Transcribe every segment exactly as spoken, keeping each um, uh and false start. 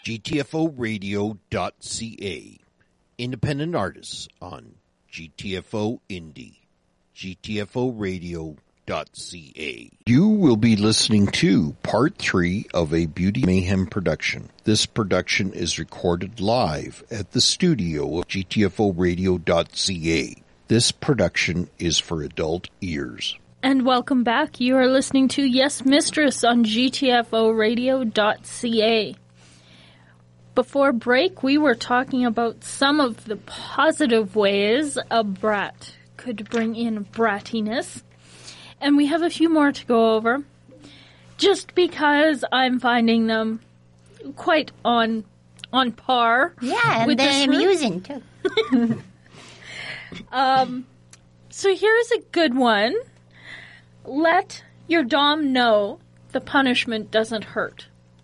G T F O radio dot C A. Independent artists on G T F O Indie. G T F O radio dot C A. You will be listening to part three of a Beauty Mayhem production. This production is recorded live at the studio of G T F O radio dot C A. This production is for adult ears. And welcome back. You are listening to Yes Mistress on G T F O radio dot C A. Before break, we were talking about some of the positive ways a brat could bring in brattiness. And we have a few more to go over. Just because I'm finding them quite on on par. Yeah, and with they're amusing too. um, so here's a good one. Let your dom know the punishment doesn't hurt.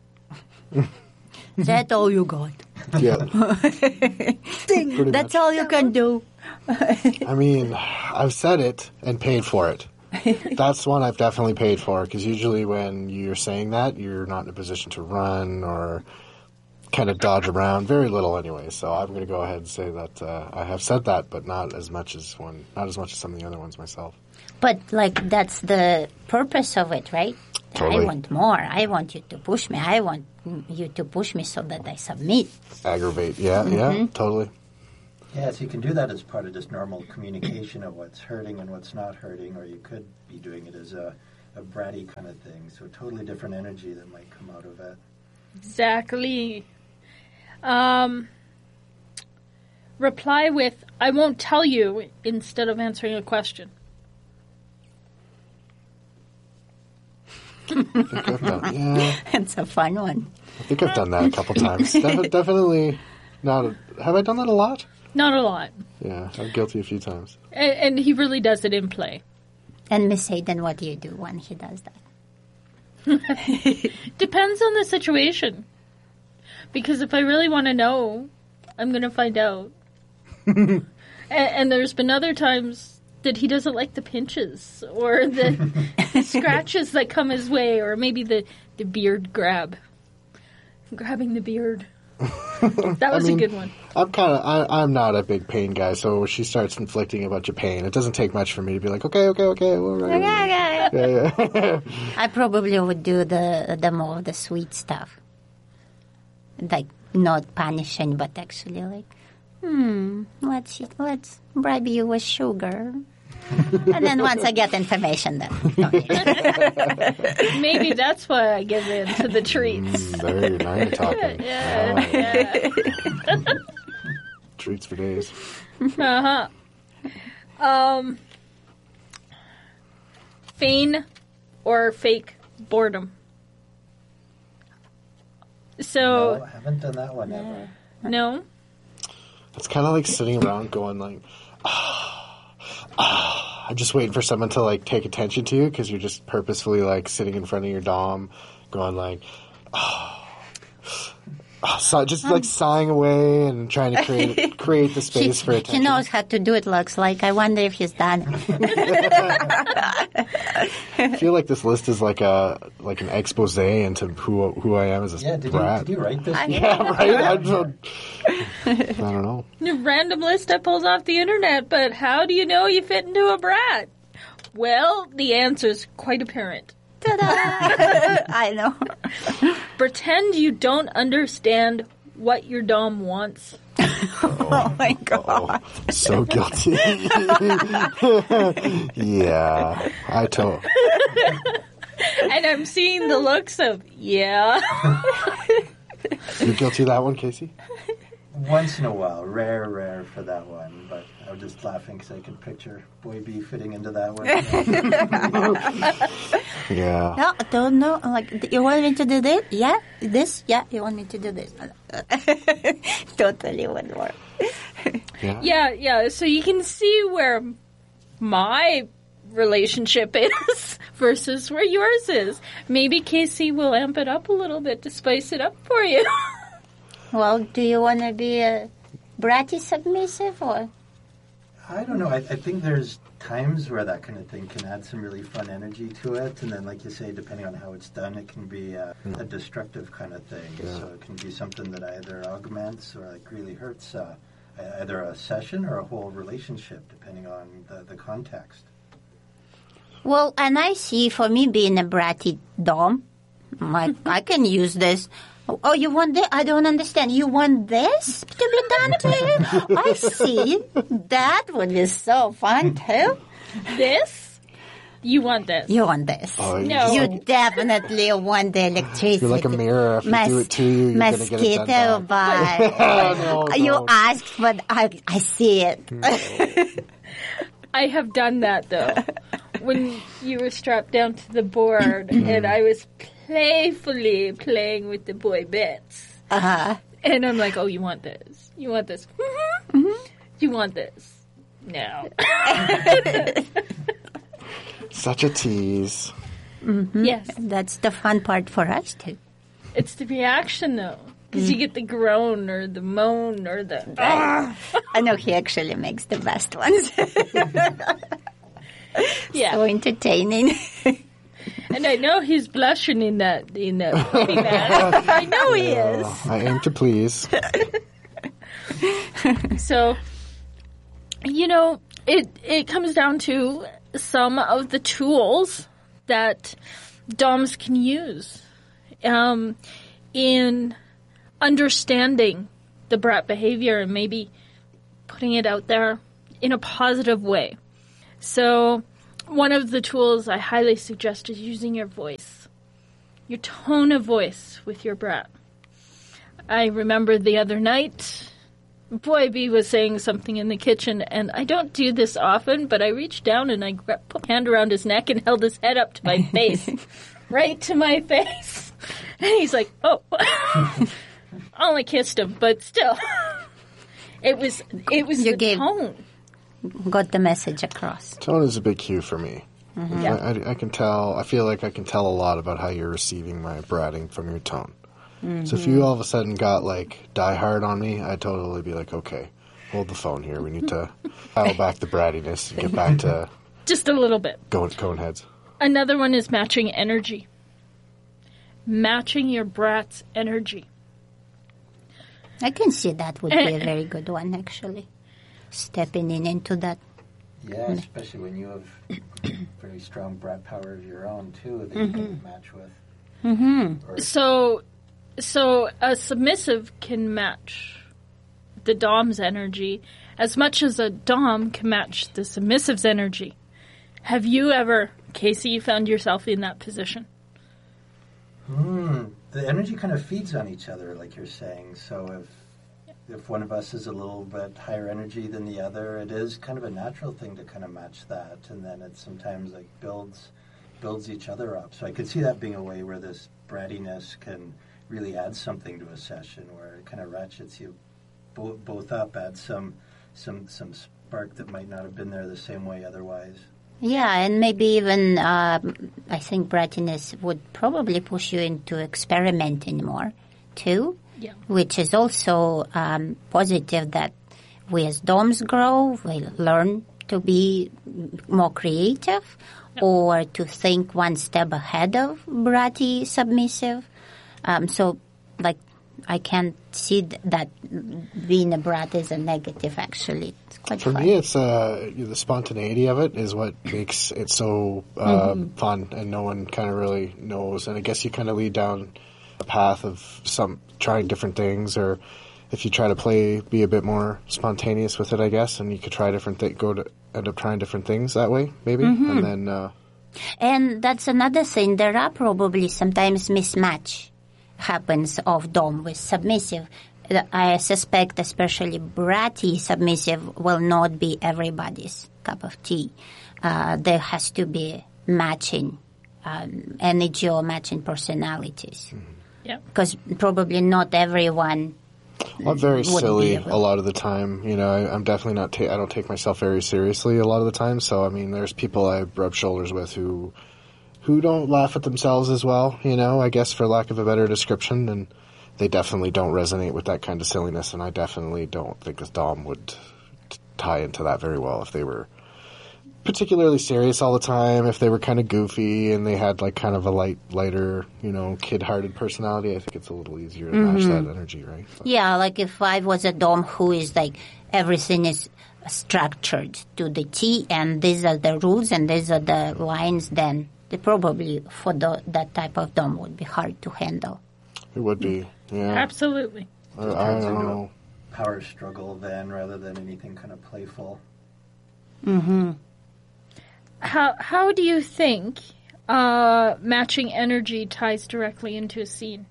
That's all you got. Yeah. That's all you can do. I mean, I've said it and paid for it. That's one I've definitely paid for, because usually when you're saying that, you're not in a position to run or kind of dodge around. Very little anyway. So I'm going to go ahead and say that uh, I have said that, but not as much as one, not as much as some of the other ones myself. But, like, that's the purpose of it, right? Totally. I want more. I want you to push me. I want you to push me so that I submit. Aggravate. Yeah, mm-hmm. yeah, totally. Yeah, so you can do that as part of just normal communication of what's hurting and what's not hurting, or you could be doing it as a, a bratty kind of thing. So a totally different energy that might come out of it. Exactly. Um, reply with, I won't tell you, instead of answering a question. I think I've done, yeah. It's a fun one. I think I've done that a couple times. Def- definitely not. A, have I done that a lot? Not a lot. Yeah, I'm guilty a few times. And, and he really does it in play. And Miss Hayden, what do you do when he does that? Depends on the situation. Because if I really want to know, I'm going to find out. and, and there's been other times that he doesn't like the pinches or the scratches that come his way, or maybe the, the beard grab. Grabbing the beard. That was I mean, a good one. I'm kind of, I'm not a big pain guy, so she starts inflicting a bunch of pain. It doesn't take much for me to be like, okay, okay, okay. Well, okay, okay. Yeah, yeah. I probably would do the, the more of the sweet stuff. Like, not punishing, but actually like, hmm, let's, let's bribe you with sugar. And then once I get information, then maybe that's why I give in to the treats. Mm, there you now you're talking. Yeah, oh. yeah. Treats for days. Uh huh. Um, feign or fake boredom. So no, I haven't done that one ever. No. It's kind of like sitting around going like, ah. Oh, I'm just waiting for someone to like take attention to you, because you're just purposefully like sitting in front of your dom, going like, oh, oh so just like sighing away and trying to create create the space she, for attention. He knows how to do it. Looks like. I wonder if he's done. I feel like this list is like a like an expose into who who I am as a yeah, did brat. You, did you write this? Yeah, right. I don't, I don't know. A random list I pulled off the internet, but how do you know you fit into a brat? Well, the answer's quite apparent. Ta-da! I know. Pretend you don't understand what your dom wants. Oh my god. Oh, so guilty. Yeah, I told. And I'm seeing the looks of, yeah. You're guilty of that one, Casey? Once in a while. Rare, rare for that one. But I was just laughing because I could picture Boy B fitting into that one. Yeah. No, don't know. Like, you want me to do this? Yeah? This? Yeah, you want me to do this? Totally would work. Yeah. Yeah, yeah. So you can see where my relationship is versus where yours is. Maybe Casey will amp it up a little bit to spice it up for you. Well, do you want to be a bratty submissive or? I don't know. I, I think there's times where that kind of thing can add some really fun energy to it, and then, like you say, depending on how it's done, it can be a, mm. a destructive kind of thing. Yeah. So it can be something that either augments or like really hurts uh, either a session or a whole relationship, depending on the, the context. Well, and I see, for me being a bratty dom, like I can use this. Oh, you want this? I don't understand. You want this to be done to you? I see. That would be so fun, too. This? You want this? You want this. Oh, no. You definitely want the electricity. You're like a mirror. If Mas- you do it to you, you're going to get it done Mosquito back. bite. no, no. You asked, but I, I see it. I have done that, though. When you were strapped down to the board and I was playfully playing with the boy bits. Uh-huh. And I'm like, oh, you want this? You want this? Mm-hmm. Mm-hmm. You want this? No. Such a tease. Mm-hmm. Yes. That's the fun part for us, too. It's the reaction, though. Because mm. you get the groan or the moan or the... Right. I know he actually makes the best ones. Yeah. So entertaining. And I know he's blushing in that, in that, in that. I know he is. Uh, I aim to please. So, you know, it it comes down to some of the tools that doms can use um, in understanding the brat behavior and maybe putting it out there in a positive way. So one of the tools I highly suggest is using your voice, your tone of voice with your brat. I remember the other night, Boy B was saying something in the kitchen, and I don't do this often, but I reached down and I gra- put my hand around his neck and held his head up to my face, right to my face. And he's like, oh. I only kissed him, but still. It was, it was you the gave- tone. Got the message across. Tone is a big cue for me. Mm-hmm. Yeah. I, I, I can tell, I feel like I can tell a lot about how you're receiving my bratting from your tone. Mm-hmm. So if you all of a sudden got like die hard on me, I'd totally be like, okay, hold the phone here. We need to dial back the brattiness and get back to Just a little bit. going cone heads. Another one is matching energy. Matching your brat's energy. I can see that would be a very good one, actually. Stepping in into that. Yeah, especially when you have very strong brat power of your own, too, that mm-hmm. you can match with. Mm-hmm. Or, So, so a submissive can match the dom's energy as much as a dom can match the submissive's energy. Have you ever, Casey, you found yourself in that position? Hmm. The energy kind of feeds on each other, like you're saying. So if if one of us is a little bit higher energy than the other, it is kind of a natural thing to kind of match that, and then it sometimes like builds builds each other up. So I could see that being a way where this brattiness can really add something to a session, where it kind of ratchets you bo- both up, adds some some some spark that might not have been there the same way otherwise. Yeah, and maybe even uh, I think brattiness would probably push you into experimenting more, too. Yeah. Which is also um, positive that we as doms grow, we learn to be more creative yep. or to think one step ahead of bratty submissive. Um, so, like, I can't see th- that being a brat is a negative, actually. It's quite For fun. me, it's uh, the spontaneity of it is what makes it so uh, mm-hmm. fun, and no one kind of really knows. And I guess you kind of lead down a path of some trying different things, or if you try to play, be a bit more spontaneous with it, I guess, and you could try different things, go to end up trying different things that way, maybe, mm-hmm. and then. Uh, and that's another thing. There are probably sometimes mismatch happens of dom with submissive. I suspect, especially bratty submissive, will not be everybody's cup of tea. Uh, there has to be matching um, energy or matching personalities. Mm-hmm. Yeah, because probably not everyone. I'm very silly a lot of the time. You know, I, I'm definitely not. Ta- I don't take myself very seriously a lot of the time. So I mean, there's people I rub shoulders with who, who don't laugh at themselves as well. You know, I guess for lack of a better description, and they definitely don't resonate with that kind of silliness. And I definitely don't think a dom would t- tie into that very well. If they were particularly serious all the time, if they were kind of goofy and they had like kind of a light, lighter, you know, kid-hearted personality, I think it's a little easier to match that energy, right? So. Yeah, like if I was a dom who is like everything is structured to the T, and these are the rules and these are the lines, then they probably for the, that type of dom would be hard to handle. It would be, yeah. Absolutely. I, I don't know. Power struggle then, rather than anything kind of playful. Mm-hmm. How how do you think uh, matching energy ties directly into a scene?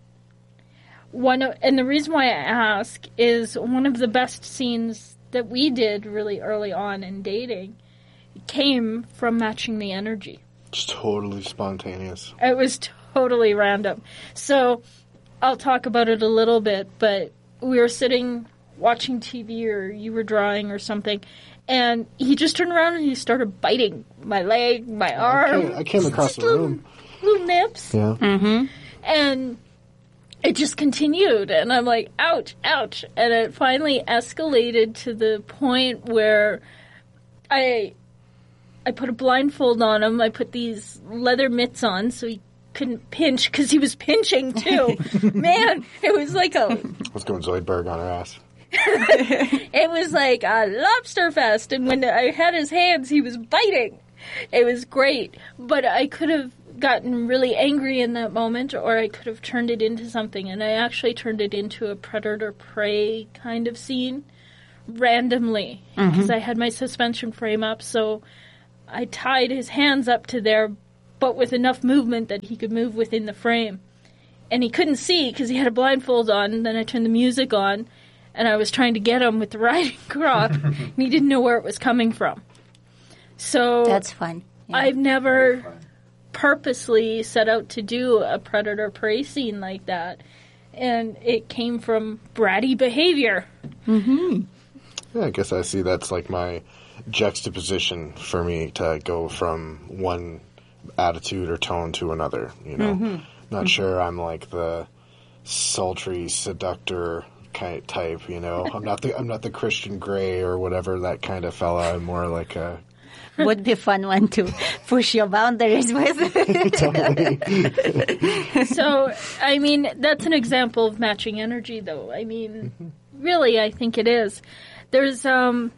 One of, and the reason why I ask is one of the best scenes that we did really early on in dating came from matching the energy. It's totally spontaneous. It was totally random. So I'll talk about it a little bit, but we were sitting watching T V or you were drawing or something, and he just turned around and he started biting my leg, my arm. I came, I came across the little, room. Little nips. Yeah. Mm-hmm. And it just continued, and I'm like, ouch, ouch. And it finally escalated to the point where I I put a blindfold on him. I put these leather mitts on so he couldn't pinch, because he was pinching too. Man, it was like a... Let's go Zoidberg on her ass. It was like a lobster fest, and when I had his hands, he was biting. It was great, but I could have gotten really angry in that moment, or I could have turned it into something, and I actually turned it into a predator-prey kind of scene randomly, because mm-hmm. I had my suspension frame up, so I tied his hands up to there, but with enough movement that he could move within the frame. And he couldn't see because he had a blindfold on, and then I turned the music on, and I was trying to get him with the riding crop, and he didn't know where it was coming from. So that's fun. Yeah. I've never purposely set out to do a predator-prey scene like that, and it came from bratty behavior. Mm-hmm. Yeah, I guess I see that's like my juxtaposition for me to go from one attitude or tone to another, you know. Mm-hmm. Not mm-hmm. sure I'm like the sultry seductor kind of type, you know. I'm not the I'm not the Christian Grey or whatever that kind of fella. I'm more like a would be fun one to push your boundaries with. So, I mean, that's an example of matching energy, though. I mean, really, I think it is. There's um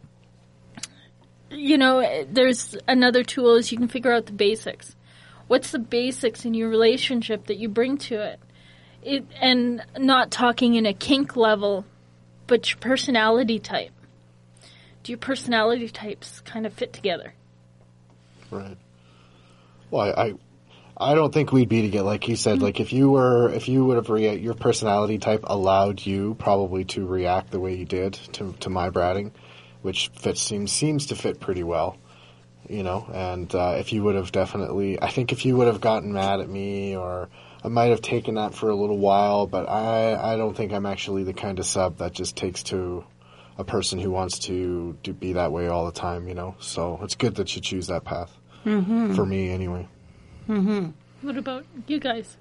You know, there's another tool is you can figure out the basics. What's the basics in your relationship that you bring to it? It and not talking in a kink level, but your personality type. Do your personality types kind of fit together? Right. Well, I, I, I don't think we'd be together. Like you said, mm-hmm. like if you were, if you would have rea- your personality type allowed you probably to react the way you did to to my bratting, which fits seems seems to fit pretty well, you know. And uh, if you would have definitely, I think if you would have gotten mad at me, or I might have taken that for a little while, but I I don't think I'm actually the kind of sub that just takes to a person who wants to, to be that way all the time, you know. So it's good that you choose that path. Mm-hmm. For me, anyway. Mm-hmm. What about you guys?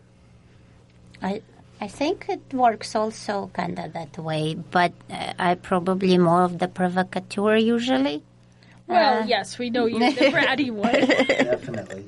I I think it works also kind of that way, but uh, I probably more of the provocateur usually. Well, uh, yes, we know you're the bratty one. Definitely.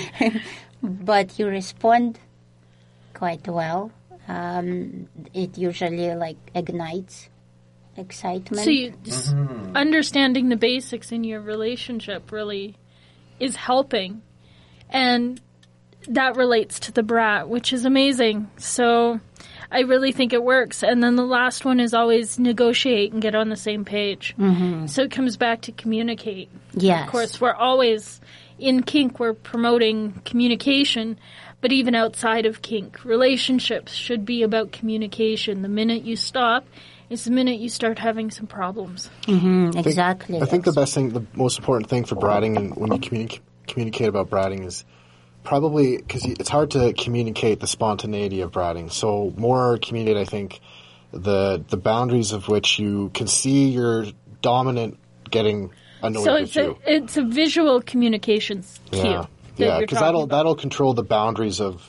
But you respond quite well. Um, it usually like ignites excitement. So you, Mm-hmm. understanding the basics in your relationship really is helping, and that relates to the brat, which is amazing. So I really think it works. And then the last one is always negotiate and get on the same page. Mm-hmm. So it comes back to communicate. Yes. Of course, we're always, in kink, we're promoting communication, but even outside of kink, relationships should be about communication. The minute you stop is the minute you start having some problems. Mm-hmm, I think, exactly. I think the best thing, the most important thing for bratting, and when you communi- communicate about bratting, is probably, because it's hard to communicate the spontaneity of bratting. So more communicate, I think, the the boundaries of which you can see your dominant getting annoyed So with it's you. a, it's a visual communications cue. Yeah, that yeah, you're because talking that'll about. that'll control the boundaries of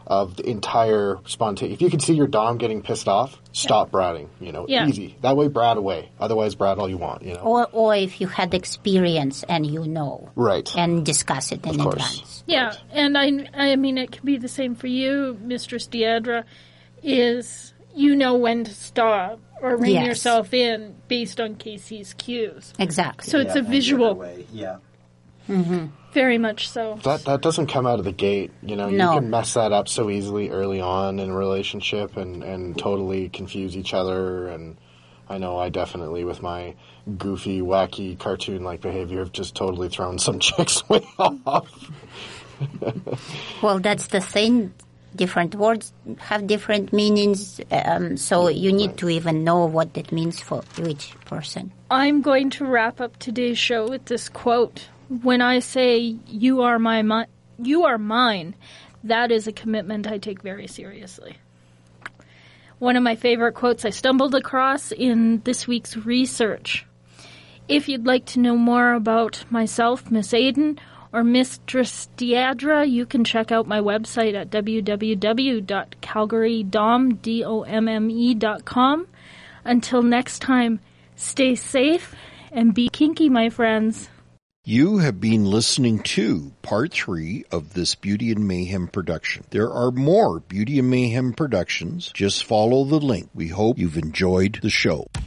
of the entire spontaneous. If you can see your dom getting pissed off, stop yeah. bratting. You know, yeah. easy. That way, brat away. Otherwise, brat all you want. You know, or or if you had experience and you know, right, and discuss it in of advance. Course. Yeah, right. and I I mean it can be the same for you, Mistress Deidre. Is you know when to stop or rein yes. yourself in based on K C's cues. Exactly. So it's yeah, a visual. way. Yeah. Mm-hmm. Very much so. That that doesn't come out of the gate. You know, no. you can mess that up so easily early on in a relationship and, and totally confuse each other. And I know I definitely, with my goofy, wacky, cartoon-like behavior, have just totally thrown some chicks way off. Well, that's the thing. Different words have different meanings, um, so you need right. to even know what that means for each person. I'm going to wrap up today's show with this quote. When I say you are my mi- you are mine, that is a commitment I take very seriously. One of my favorite quotes I stumbled across in this week's research. If you'd like to know more about myself, Miss Aiden, or Mistress Deidre, you can check out my website at w w w dot calgary dom dot com. Until next time, stay safe and be kinky, my friends. You have been listening to part three of this Beauty and Mayhem production. There are more Beauty and Mayhem productions. Just follow the link. We hope you've enjoyed the show.